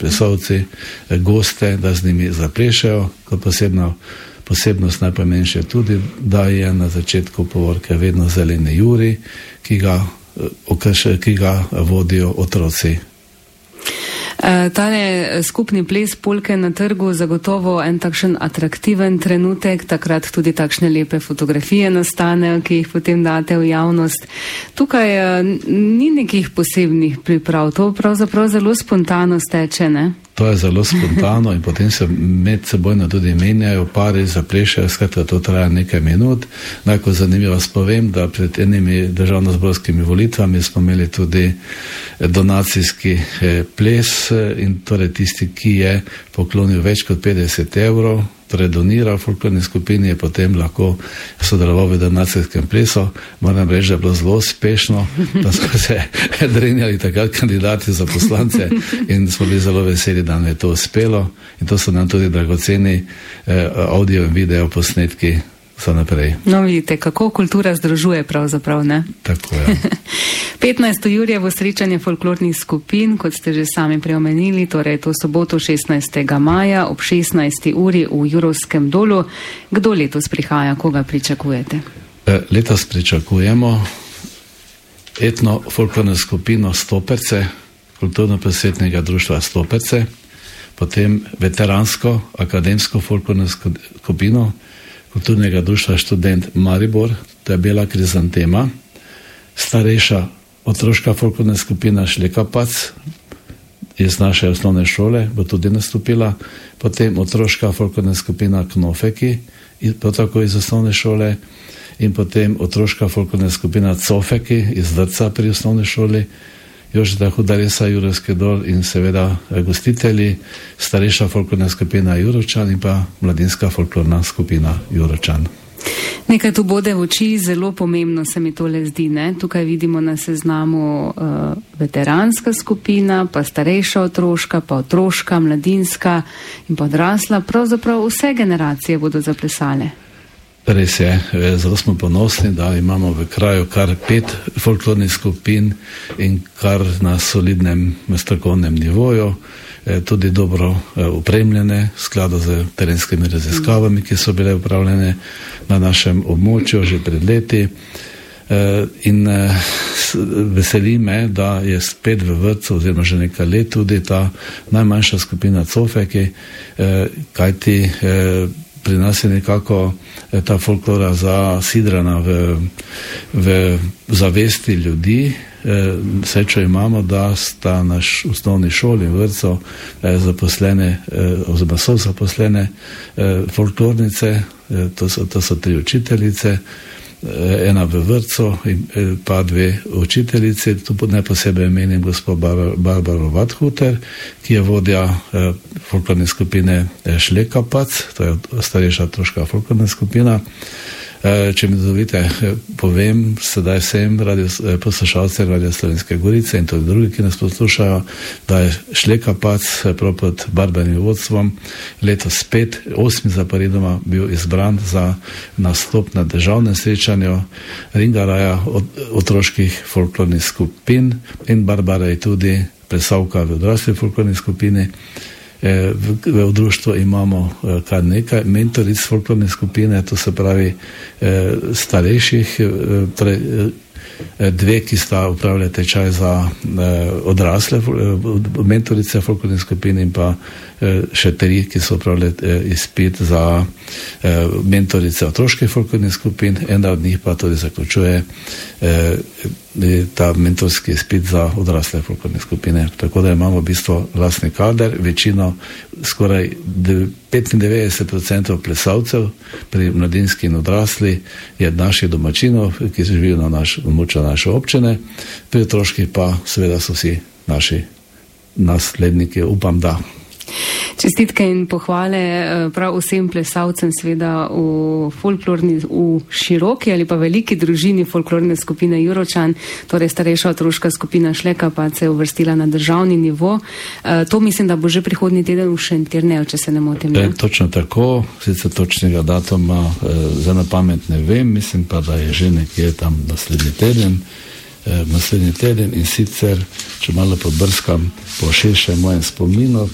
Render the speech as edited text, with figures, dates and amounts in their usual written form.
plesovci, goste, da z njimi zaplešajo. Kot posebnost najpomembnejša je tudi, da je na začetku povorke vedno zeleni juri, ki ga vodijo otroci. Tale skupni ples polke na trgu zagotovo en takšen atraktiven trenutek, takrat tudi takšne lepe fotografije nastanejo, ki jih potem date v javnost. Tukaj ni nekih posebnih priprav, to pravzaprav zelo spontano steče, ne? To je zelo spontano in potem se med sebojno tudi menjajo, pari zaplešajo, skratka to traja nekaj minut. Najko zanimivo vas povem, da pred enimi državnozborskimi volitvami smo imeli tudi donacijski ples in torej tisti, ki je poklonil več kot 50 evrov, torej doniral folklorni skupini, je potem lahko sodeloval v donacijskem plesu. Moram reči, da je bilo zelo uspešno, da smo se drenjali takrat kandidati za poslance in smo bili zelo veseli, da nam je to uspelo in to so nam tudi dragoceni audio in video posnetki za naprej. No, vidite, kako kultura združuje pravzaprav, ne? Tako je. 15. jurjevo srečanje folklornih skupin, kot ste že sami preomenili, torej to soboto 16. maja ob 16. uri v Jurovskem dolu. Kdo letos prihaja, koga pričakujete? Letos pričakujemo etno-folklorno skupino Stoperce, kulturno-prosvetnega društva Stoperce, potem veteransko akademsko folklorno skupino kulturnega društva Študent Maribor, to je Bela krizantema, starejša otroška folklorna skupina Šlekapac iz naše osnovne šole bo tudi nastopila, potem otroška folklorna skupina Knofeki, tako iz osnovne šole, in potem otroška folklorna skupina Cofeki iz vrtca pri osnovni šoli, Jožeta Hudaresa, Jurovski dol in seveda gostitelji, starejša folklorna skupina Jurovčan in pa mladinska folklorna skupina Jurovčan. Nekaj tu bode v oči, zelo pomembno se mi tole zdi, ne? Tukaj vidimo na seznamu veteranska skupina, pa starejša otroška, pa otroška, mladinska in pa odrasla. Pravzaprav vse generacije bodo zaplesale. Res je, zelo smo ponosni, da imamo v kraju kar 5 folklornih skupin in kar na solidnem strokovnem nivoju, tudi dobro upremljene, v skladu z terenskimi raziskavami, ki so bile upravljene na našem območju že pred leti. In veseli me, da je spet v vrtcu oziroma že nekaj let tudi ta najmanjša skupina Cofeki, kajti pri nas je nekako ta folklora zasidrana v zavesti ljudi. Srečo imamo, da sta naš osnovni šoli in vrtco zaposlene, oziroma so zaposlene folklornice, to so 3 učiteljice, ena v vrtcu in pa 2 učiteljice. Tu ne posebej menim gospod Barbaro Vadhuter, ki je vodja folklorne skupine Šlekapac, to je starejša otroška folklorna skupina. Če mi dovolite, povem sedaj vsem poslušalcem Radio Slovenske Gorice in tudi drugi, ki nas poslušajo, da je Šlekapac prav pod Barbarim vodstvom letos 8. zaporedoma bil izbran za nastop na državnem srečanju Ringaraja otroških folklornih skupin in Barbara je tudi plesalka v odrasli folklorni skupini. V društvu imamo kar nekaj mentoric folklorne skupine, to se pravi starejših, torej 2, ki sta upravljali tečaj za odrasle mentorice folklorne skupine in pa še 3, ki so upravljali izpit za mentorice otroških folklornih skupin, ena od njih pa tudi zaključuje ta mentorski izpit za odrasle folklorne skupine. Tako da imamo v bistvu lastni kader, večino, skoraj 95% plesalcev pri mladinski in odrasli je naših domačinov, ki živijo na območju naše občine, pri otroških pa seveda so vsi naši nasledniki, upam, da. Čestitke in pohvale prav vsem plesalcem seveda v široki ali pa veliki družini folklorne skupine Jurovčan, torej starejša otroška skupina Šlekapac se je uvrstila na državni nivo. To mislim, da bo že prihodnji teden v Šentjerneju, če se ne motim. Točno tako, sicer točnega datuma za na pamet ne vem, mislim pa, da je že nekje tam naslednji teden in sicer, če malo podbrskam po širšem mojem spominu,